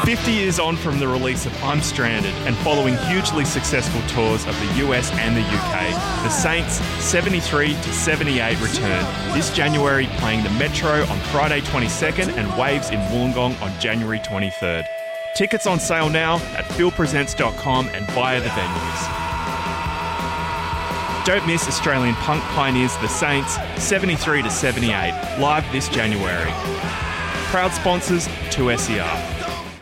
50 years on from the release of I'm Stranded and following hugely successful tours of the US and the UK, the Saints 73 to 78 return this January, playing the Metro on Friday 22nd and Waves in Wollongong on January 23rd. Tickets on sale now at philpresents.com and via the venues. Don't miss Australian punk pioneers The Saints 73 to 78 live this January. Proud sponsors 2SER.